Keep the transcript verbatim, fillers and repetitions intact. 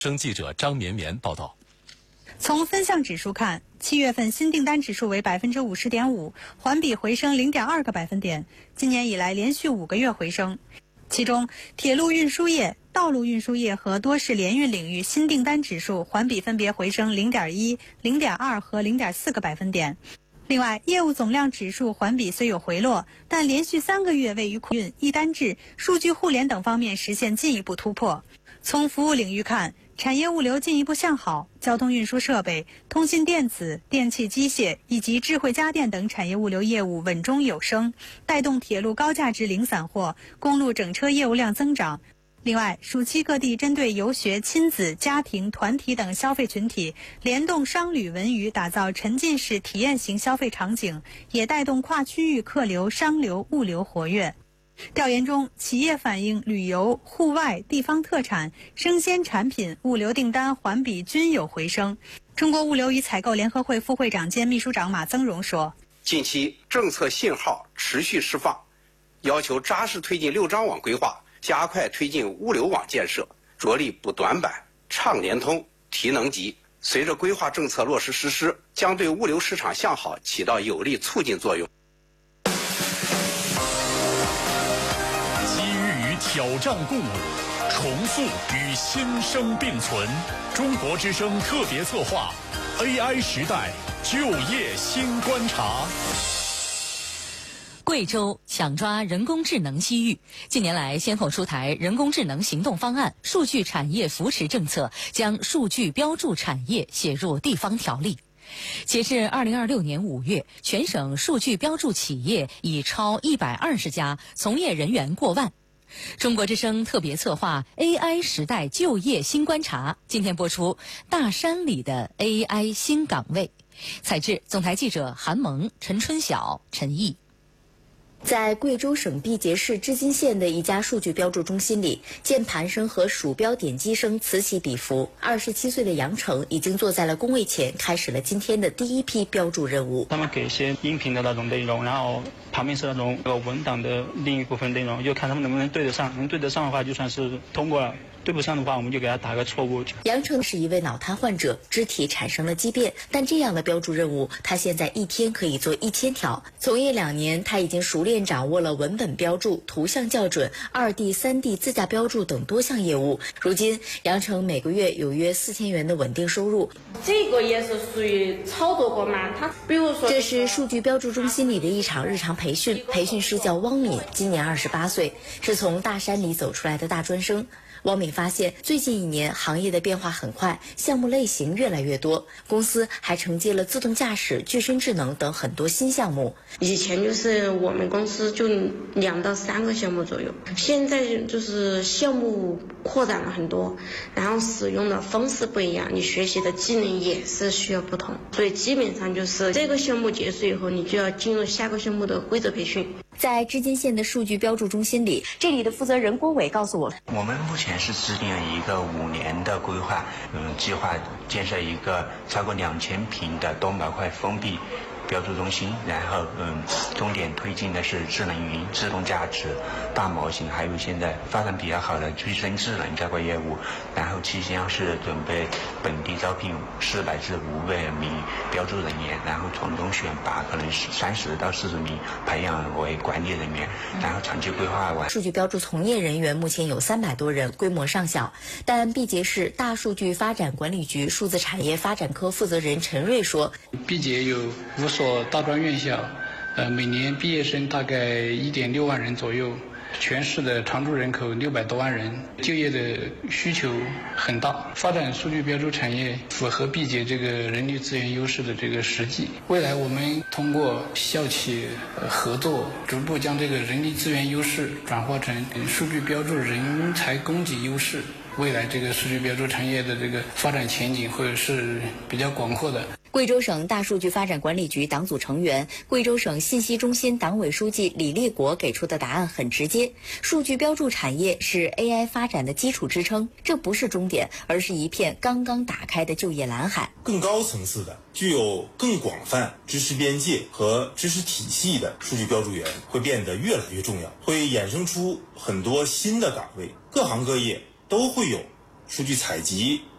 生记者张绵绵报道。 从分项指数看，七月份新订单指数为百分之五十点五，环比回升零点二个百分点，今年以来连续五个月回升。其中，铁路运输业、道路运输业和多式联运领域新订单指数环比分别回升零点一、零点二和零点四个百分点。另外，业务总量指数环比虽有回落，但连续三个月位于库运、一单制、数据互联等方面实现进一步突破。从服务领域看，产业物流进一步向好，交通运输设备、通信电子、电气机械以及智慧家电等产业物流业务稳中有升，带动铁路高价值零散货、公路整车业务量增长。另外，暑期各地针对游学、亲子、家庭、团体等消费群体，联动商旅文娱，打造沉浸式体验型消费场景，也带动跨区域客流、商流、物流活跃。调研中，企业反映旅游、户外、地方特产、生鲜产品物流订单环比均有回升。中国物流与采购联合会副会长兼秘书长马增荣说：“ 近期政策信号持续释放，要求扎实推进六张网规划，加快推进物流网建设，着力补短板、畅联通、提能级。随着规划政策落实实施，将对物流市场向好起到有力促进作用。” 挑战共舞，重塑与新生并存。中国之声特别策划 A I 时代就业新观察。 贵州抢抓人工智能机遇，近年来先后出台人工智能行动方案、数据产业扶持政策，将数据标注产业写入地方条例。截至二零二六年五月，全省数据标注企业已超一百二十家，从业人员过万。中国之声特别策划 A I 时代就业新观察，今天播出大山里的 A I 新岗位。采制总台记者韩萌、陈春晓、陈毅。 在贵州省毕节市织金县的一家数据标注中心里，键盘声和鼠标点击声此起彼伏。二十七岁的杨成已经坐在了工位前，开始了今天的第一批标注任务。 他们给一些音频的那种内容，然后旁边是那种呃文档的另一部分内容，就看他们能不能对得上。能对得上的话，就算是通过了。对不上的话，我们就给他打个错误。 杨成是一位脑瘫患者，肢体产生了畸变，但这样的标注任务，他现在一天可以做一千条。从业两年，他已经熟练掌握了文本标注、图像校准、二 D、三 D 自驾标注等多项业务。如今，杨成每个月有约四千元的稳定收入。 这个也是属于操作过嘛？他比如说， 这是数据标注中心里的一场日常培训，培训师叫汪敏，今年二十八岁，是从大山里走出来的大专生。汪敏发现，最近一年行业的变化很快，项目类型越来越多，公司还承接了自动驾驶、具身智能等很多新项目。 以前就是我们公司就两到三个项目左右，现在就是项目扩展了很多，然后使用的方式不一样，你学习的技能也是需要不同，所以基本上就是这个项目结束以后，你就要进入下个项目的规则培训。 在织金县的数据标注中心里，这里的负责人郭伟告诉我， 我们目前是制定了一个五年的规划，嗯，计划建设一个超过两千平的多模块封闭标注中心，然后嗯，重点推进的是智能云、自动驾驶、大模型，还有现在发展比较好的具身智能这个业务。然后期间是准备本地招聘四百至五百名标注人员，然后从中选拔可能三十到四十名培养为管理人员，然后长期规划完。 数据标注从业人员目前有三百多人，规模尚小。但毕节市大数据发展管理局数字产业发展科负责人陈瑞说， 毕节有五所大专院校，呃，每年毕业生大概一点六万人左右。全市的常住人口六百多万人，就业的需求很大。发展数据标注产业符合毕节这个人力资源优势的这个实际。未来我们通过校企合作，逐步将这个人力资源优势转化成数据标注人才供给优势。未来这个数据标注产业的这个发展前景会是比较广阔的。 贵州省大数据发展管理局党组成员、贵州省信息中心党委书记李立国给出的答案很直接：数据标注产业是 A I 发展的基础支撑，这不是终点，而是一片刚刚打开的就业蓝海。 更高层次的、具有更广泛知识边界和知识体系的数据标注员会变得越来越重要，会衍生出很多新的岗位，各行各业都会有数据采集、